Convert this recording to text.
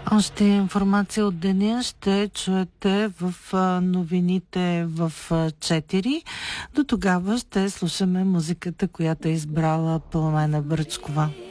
Още информация от деня ще чуете в новините в 4. До тогава ще слушаме музиката, която е избрала Пламена Бръчкова.